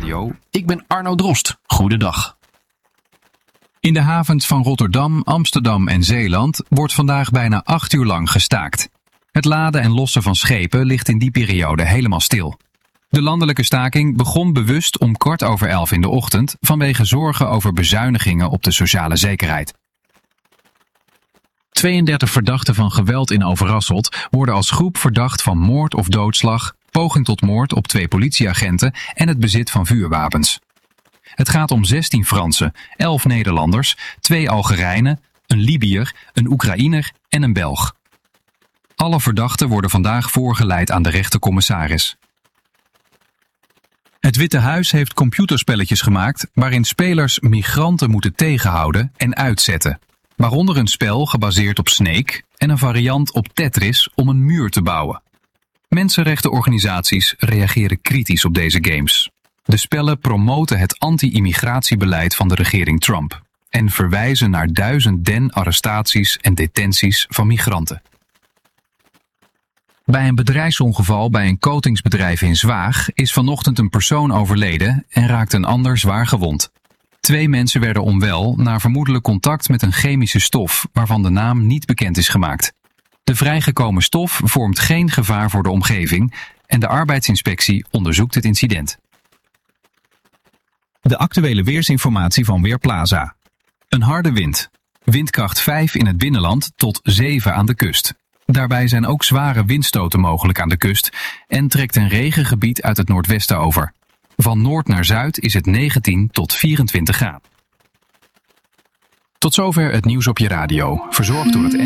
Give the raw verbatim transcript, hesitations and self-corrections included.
Radio. Ik ben Arno Drost. Goedendag. In de havens van Rotterdam, Amsterdam en Zeeland wordt vandaag bijna acht uur lang gestaakt. Het laden en lossen van schepen ligt in die periode helemaal stil. De landelijke staking begon bewust om kwart over elf in de ochtend vanwege zorgen over bezuinigingen op de sociale zekerheid. tweeëndertig verdachten van geweld in Overasselt worden als groep verdacht van moord of doodslag, poging tot moord op twee politieagenten en het bezit van vuurwapens. Het gaat om zestien Fransen, elf Nederlanders, twee Algerijnen, een Libiër, een Oekraïner en een Belg. Alle verdachten worden vandaag voorgeleid aan de rechtercommissaris. Het Witte Huis heeft computerspelletjes gemaakt waarin spelers migranten moeten tegenhouden en uitzetten. Waaronder een spel gebaseerd op Snake en een variant op Tetris om een muur te bouwen. Mensenrechtenorganisaties reageren kritisch op deze games. De spellen promoten het anti-immigratiebeleid van de regering Trump en verwijzen naar duizenden arrestaties en detenties van migranten. Bij een bedrijfsongeval bij een coatingsbedrijf in Zwaag is vanochtend een persoon overleden en raakt een ander zwaar gewond. Twee mensen werden onwel na vermoedelijk contact met een chemische stof waarvan de naam niet bekend is gemaakt. De vrijgekomen stof vormt geen gevaar voor de omgeving en de arbeidsinspectie onderzoekt het incident. De actuele weersinformatie van Weerplaza. Een harde wind. Windkracht vijf in het binnenland tot zeven aan de kust. Daarbij zijn ook zware windstoten mogelijk aan de kust en trekt een regengebied uit het noordwesten over. Van noord naar zuid is het negentien tot vierentwintig graden. Tot zover het nieuws op je radio, verzorgd door het